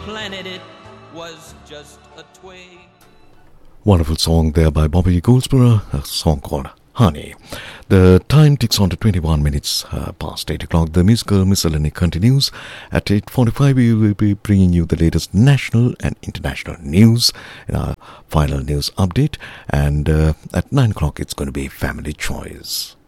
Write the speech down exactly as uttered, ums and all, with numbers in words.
Planet it was just a twig. Wonderful song there by Bobby Goldsboro, a song called Honey. The time ticks on to twenty-one minutes uh, past eight o'clock. The musical miscellany continues. At eight forty-five, we will be bringing you the latest national and international news in our final news update. And uh, at nine o'clock, it's going to be Family Choice.